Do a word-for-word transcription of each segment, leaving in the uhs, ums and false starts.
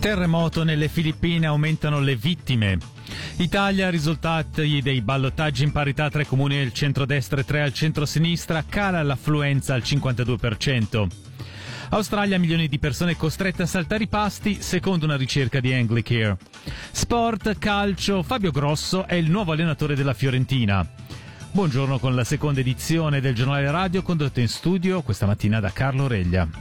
Terremoto nelle Filippine, aumentano le vittime. Italia, risultati dei ballottaggi in parità tra i comuni del centrodestra e tre al centrosinistra, cala l'affluenza al cinquantadue per cento. Australia, milioni di persone costrette a saltare i pasti, secondo una ricerca di Anglicare. Sport, calcio, Fabio Grosso è il nuovo allenatore della Fiorentina. Buongiorno con la seconda edizione del Giornale Radio, condotto in studio questa mattina da Carlo Reglia.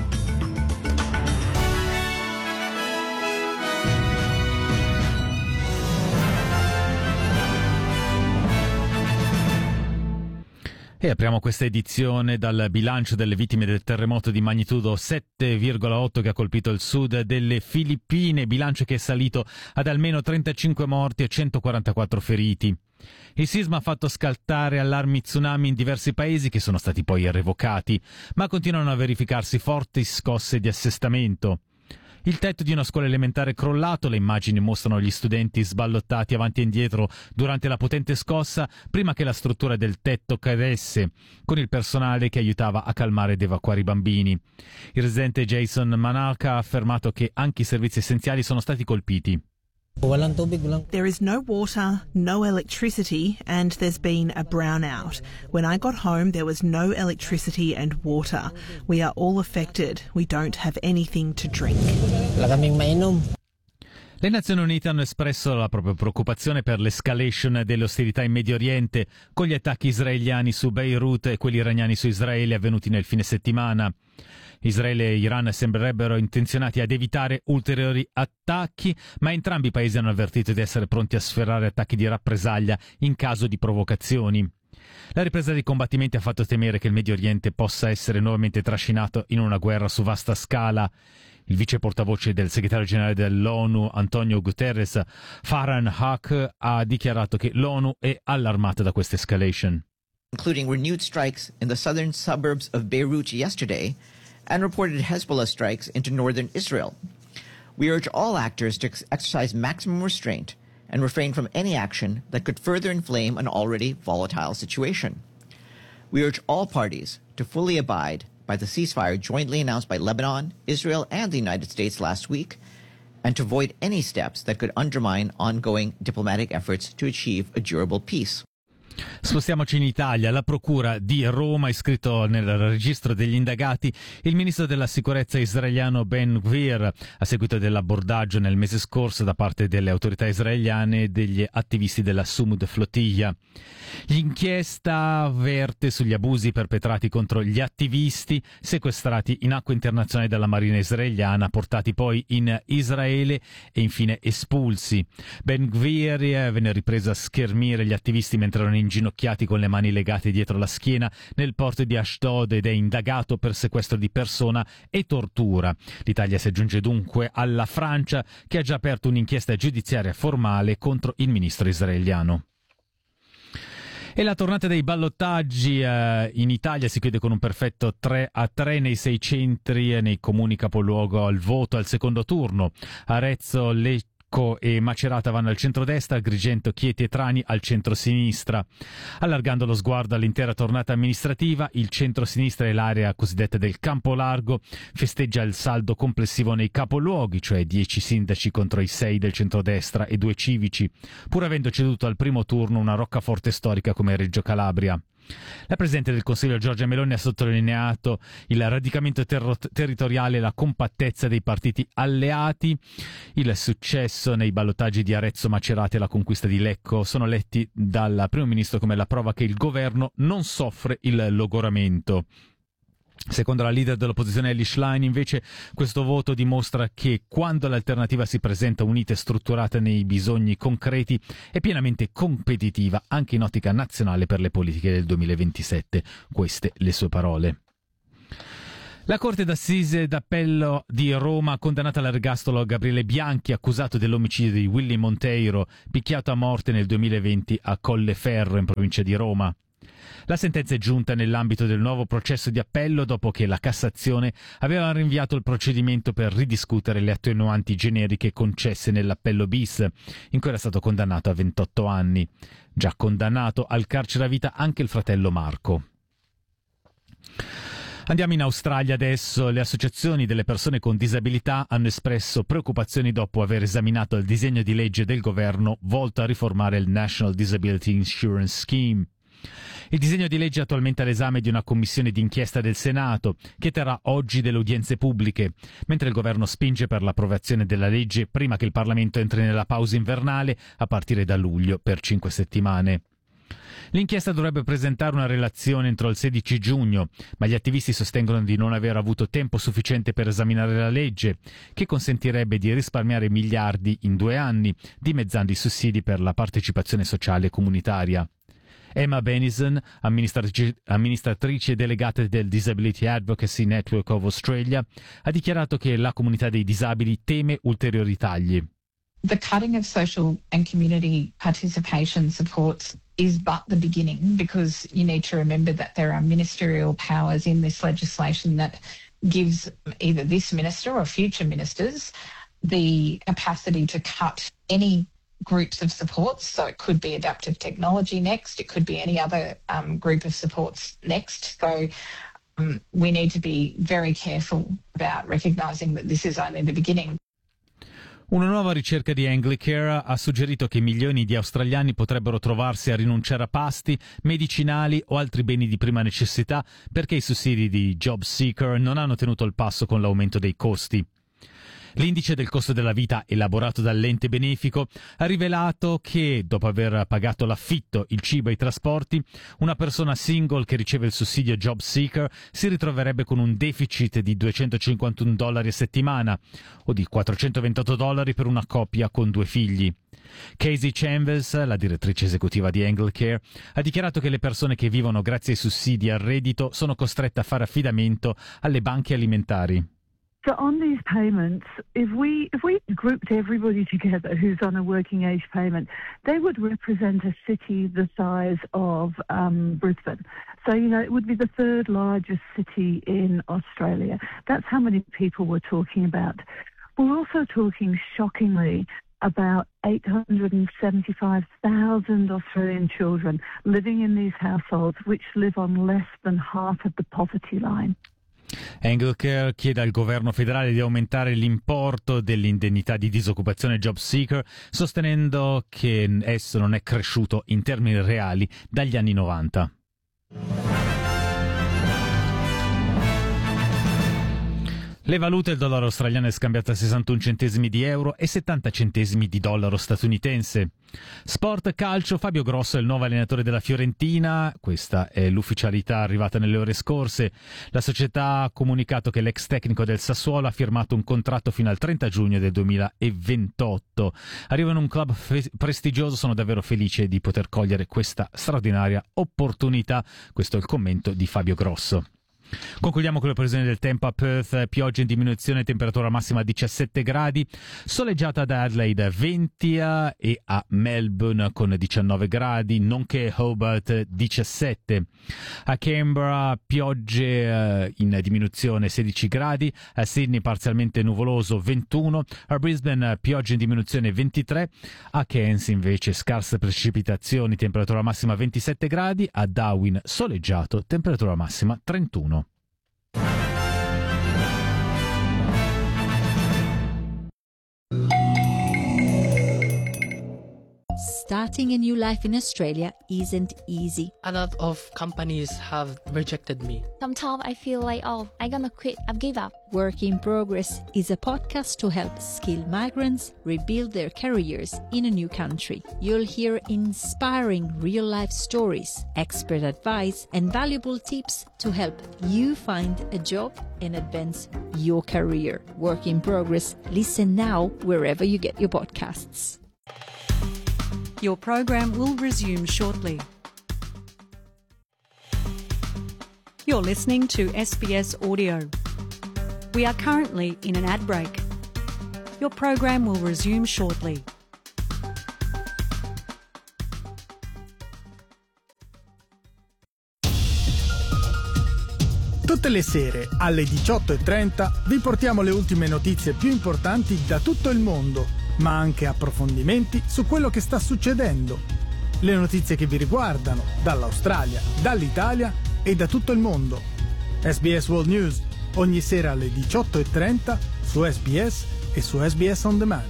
E apriamo questa edizione dal bilancio delle vittime del terremoto di magnitudo sette virgola otto che ha colpito il sud delle Filippine, bilancio che è salito ad almeno trentacinque morti e centoquarantaquattro feriti. Il sisma ha fatto scattare allarmi tsunami in diversi paesi che sono stati poi revocati, ma continuano a verificarsi forti scosse di assestamento. Il tetto di una scuola elementare è crollato, le immagini mostrano gli studenti sballottati avanti e indietro durante la potente scossa prima che la struttura del tetto cadesse, con il personale che aiutava a calmare ed evacuare i bambini. Il residente Jason Manalka ha affermato che anche i servizi essenziali sono stati colpiti. There is no water, no electricity, and there's been a brownout. When I got home, there was no electricity and water. We are all affected. We don't have anything to drink. Le Nazioni Unite hanno espresso la propria preoccupazione per l'escalation delle ostilità in Medio Oriente, con gli attacchi israeliani su Beirut e quelli iraniani su Israele avvenuti nel fine settimana. Israele e Iran sembrerebbero intenzionati ad evitare ulteriori attacchi, ma entrambi i paesi hanno avvertito di essere pronti a sferrare attacchi di rappresaglia in caso di provocazioni. La ripresa dei combattimenti ha fatto temere che il Medio Oriente possa essere nuovamente trascinato in una guerra su vasta scala. Il vice portavoce del segretario generale dell'ONU, Antonio Guterres, Farhan Haq, ha dichiarato che l'ONU è allarmata da questa escalation. Including renewed strikes in the southern suburbs of Beirut yesterday and reported Hezbollah strikes into northern Israel. We urge all actors to ex- exercise maximum restraint and refrain from any action that could further inflame an already volatile situation. We urge all parties to fully abide by the ceasefire jointly announced by Lebanon, Israel, and the United States last week, and to avoid any steps that could undermine ongoing diplomatic efforts to achieve a durable peace. Spostiamoci in Italia. La Procura di Roma ha iscritto nel registro degli indagati il ministro della sicurezza israeliano Ben Gvir a seguito dell'abbordaggio nel mese scorso da parte delle autorità israeliane e degli attivisti della Sumud Flotilla. L'inchiesta avverte sugli abusi perpetrati contro gli attivisti sequestrati in acque internazionali dalla Marina israeliana, portati poi in Israele e infine espulsi. Ben Gvir venne ripreso a schermire gli attivisti mentre erano inginocchiati con le mani legate dietro la schiena nel porto di Ashdod ed è indagato per sequestro di persona e tortura. L'Italia si aggiunge dunque alla Francia, che ha già aperto un'inchiesta giudiziaria formale contro il ministro israeliano. E la tornata dei ballottaggi eh, in Italia si chiude con un perfetto tre a tre nei sei centri e nei comuni capoluogo al voto al secondo turno. Arezzo, Lecce e Macerata vanno al centrodestra, Agrigento, Chieti e Trani al centrosinistra. Allargando lo sguardo all'intera tornata amministrativa, il centrosinistra e l'area cosiddetta del Campo Largo festeggia il saldo complessivo nei capoluoghi, cioè dieci sindaci contro i sei del centrodestra e due civici, pur avendo ceduto al primo turno una roccaforte storica come Reggio Calabria. La Presidente del Consiglio Giorgia Meloni ha sottolineato il radicamento ter- territoriale e la compattezza dei partiti alleati. Il successo nei ballottaggi di Arezzo, Macerata e la conquista di Lecco sono letti dal Primo Ministro come la prova che il governo non soffre il logoramento. Secondo la leader dell'opposizione Elly Schlein, invece, questo voto dimostra che quando l'alternativa si presenta unita e strutturata nei bisogni concreti è pienamente competitiva anche in ottica nazionale per le politiche del duemilaventisette. Queste le sue parole. La Corte d'Assise d'Appello di Roma ha condannato all'ergastolo Gabriele Bianchi, accusato dell'omicidio di Willy Monteiro, picchiato a morte nel duemilaventi a Colleferro, in provincia di Roma. La sentenza è giunta nell'ambito del nuovo processo di appello dopo che la Cassazione aveva rinviato il procedimento per ridiscutere le attenuanti generiche concesse nell'appello bis, in cui era stato condannato a ventotto anni. Già condannato al carcere a vita anche il fratello Marco. Andiamo in Australia adesso. Le associazioni delle persone con disabilità hanno espresso preoccupazioni dopo aver esaminato il disegno di legge del governo volto a riformare il National Disability Insurance Scheme. Il disegno di legge è attualmente all'esame di una commissione d'inchiesta del Senato che terrà oggi delle udienze pubbliche, mentre il governo spinge per l'approvazione della legge prima che il Parlamento entri nella pausa invernale a partire da luglio per cinque settimane. L'inchiesta dovrebbe presentare una relazione entro il sedici giugno, ma gli attivisti sostengono di non aver avuto tempo sufficiente per esaminare la legge, che consentirebbe di risparmiare miliardi in due anni, dimezzando i sussidi per la partecipazione sociale comunitaria. Emma Benison, amministratrice, amministratrice delegata del Disability Advocacy Network of Australia, ha dichiarato che la comunità dei disabili teme ulteriori tagli. The cutting of social and community participation supports is but the beginning, because you need to remember that there are ministerial powers in this legislation that gives either this minister or future ministers the capacity to cut any groups of supports. So it could be adaptive technology next, it could be any other um, group of supports next. So um, we need to be very careful about recognising that this is only the beginning. Una nuova ricerca di Anglicare ha suggerito che milioni di australiani potrebbero trovarsi a rinunciare a pasti, medicinali o altri beni di prima necessità perché i sussidi di Job Seeker non hanno tenuto il passo con l'aumento dei costi. L'indice del costo della vita elaborato dall'ente benefico ha rivelato che, dopo aver pagato l'affitto, il cibo e i trasporti, una persona single che riceve il sussidio Job Seeker si ritroverebbe con un deficit di duecentocinquantuno dollari a settimana o di quattrocentoventotto dollari per una coppia con due figli. Casey Chambers, la direttrice esecutiva di Anglicare, ha dichiarato che le persone che vivono grazie ai sussidi al reddito sono costrette a fare affidamento alle banche alimentari. So on these payments, if we if we grouped everybody together who's on a working age payment, they would represent a city the size of um, Brisbane. So, you know, it would be the third largest city in Australia. That's how many people we're talking about. We're also talking, shockingly, about eight hundred seventy-five thousand Australian children living in these households, which live on less than half of the poverty line. Anglicare chiede al governo federale di aumentare l'importo dell'indennità di disoccupazione Job Seeker, sostenendo che esso non è cresciuto in termini reali dagli anni novanta. Le valute: il dollaro australiano è scambiato a sessantuno centesimi di euro e settanta centesimi di dollaro statunitense. Sport calcio: Fabio Grosso è il nuovo allenatore della Fiorentina. Questa è l'ufficialità arrivata nelle ore scorse. La società ha comunicato che l'ex tecnico del Sassuolo ha firmato un contratto fino al trenta giugno del duemilaventotto. Arriva in un club fe- prestigioso, sono davvero felice di poter cogliere questa straordinaria opportunità. Questo è il commento di Fabio Grosso. Concludiamo con le previsioni del tempo. A Perth pioggia in diminuzione, temperatura massima diciassette gradi, soleggiata ad Adelaide venti e a Melbourne con diciannove gradi, nonché Hobart diciassette. A Canberra piogge in diminuzione sedici gradi, a Sydney parzialmente nuvoloso ventuno, a Brisbane pioggia in diminuzione ventitré, a Cairns invece scarse precipitazioni, temperatura massima ventisette gradi, a Darwin soleggiato, temperatura massima trentuno. Starting a new life in Australia isn't easy. A lot of companies have rejected me. Sometimes I feel like, oh, I'm gonna quit, I've give up. Work in Progress is a podcast to help skilled migrants rebuild their careers in a new country. You'll hear inspiring real-life stories, expert advice, and valuable tips to help you find a job and advance your career. Work in Progress. Listen now wherever you get your podcasts. Your program will resume shortly. You're listening to S B S Audio. We are currently in an ad break. Your program will resume shortly. Tutte le sere alle diciotto e trenta vi portiamo le ultime notizie più importanti da tutto il mondo, ma anche approfondimenti su quello che sta succedendo. Le notizie che vi riguardano dall'Australia, dall'Italia e da tutto il mondo. S B S World News, ogni sera alle diciotto e trenta su S B S e su S B S On Demand.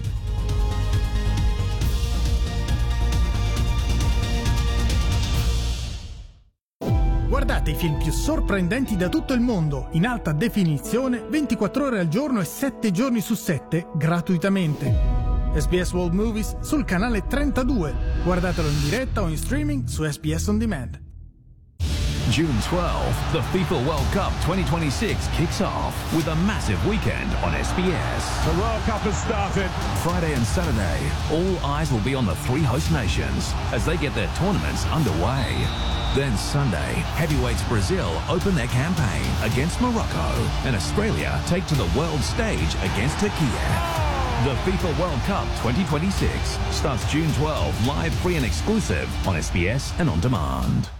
Guardate i film più sorprendenti da tutto il mondo, in alta definizione, ventiquattro ore al giorno e sette giorni su sette, gratuitamente. S B S World Movies sul canale trentadue. Guardatelo in diretta o in streaming su S B S On Demand. June twelfth, the FIFA World Cup twenty twenty-six kicks off with a massive weekend on S B S. The World Cup has started. Friday and Saturday, all eyes will be on the three host nations as they get their tournaments underway. Then Sunday, heavyweights Brazil open their campaign against Morocco, and Australia take to the world stage against Turkey. The FIFA World Cup twenty twenty-six starts June twelfth, live, free and exclusive on S B S and on demand.